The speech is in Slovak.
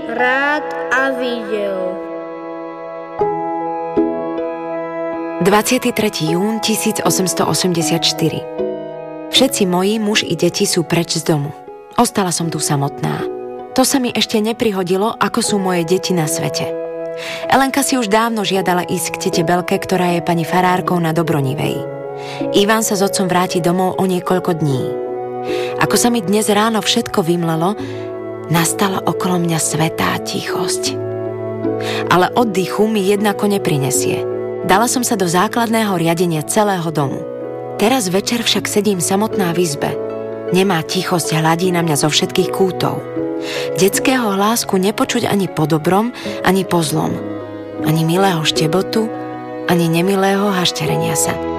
rád a videl. 23. jún 1884. Všetci moji muž i deti sú preč z domu. Ostala som tu samotná. To sa mi ešte neprihodilo, ako sú moje deti na svete. Elenka si už dávno žiadala ísť k tete Belke, ktorá je pani farárkou na Dobronivej. Ivan sa s otcom vráti domov o niekoľko dní. Ako sa mi dnes ráno všetko vymlelo, nastala okolo mňa svätá tichosť. Ale oddychu mi jednako neprinesie. Dala som sa do základného riadenia celého domu. Teraz večer však sedím samotná v izbe. Nemá tichosť, hladí na mňa zo všetkých kútov. Detského hlásku nepočuť ani po dobrom, ani po zlom. Ani milého štebotu, ani nemilého hašterenia sa.